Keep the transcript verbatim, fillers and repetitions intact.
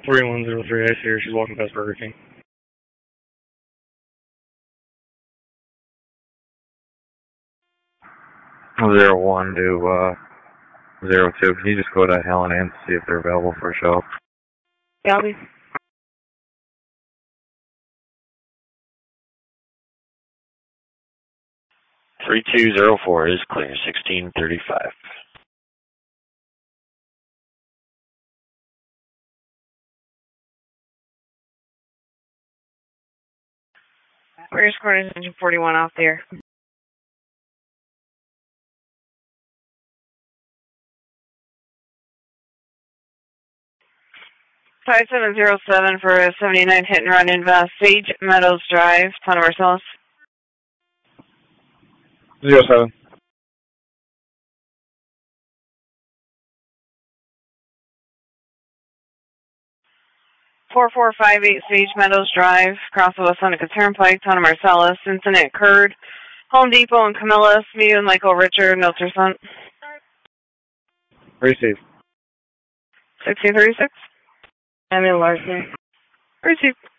three one zero three, I see her. She's walking past Burger King. Zero one to uh, zero two. Can you just go to Helen and see if they're available for a show? Yeah, I'll be. three two zero four is clear, sixteen thirty-five. Where's quarters engine forty-one off there? five seven zero seven for a seventy-nine hit and run in uh, Sage Meadows Drive, Town of Marcellus. Zero seven. four four five eight Sage Meadows Drive, across the West Seneca Turnpike, Town of Marcellus. Incident occurred. Home Depot and Camillus, me and Michael Richard, notes are sent. Receive. sixteen thirty-six. I'm in Larson. Receive.